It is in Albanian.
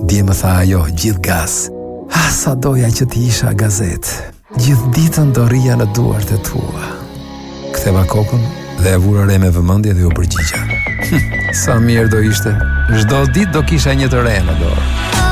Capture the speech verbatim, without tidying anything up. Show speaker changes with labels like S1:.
S1: Dje më tha ajo, gjithë gas. Ah, sa doja që ti isha gazet. Gjithë ditën do rria në duart e tua. Ktheva kokën dhe e vura re me vëmendje dhe u përgjigja. Hm, sa mirë do ishte. Çdo ditë do kisha një të re në dorë.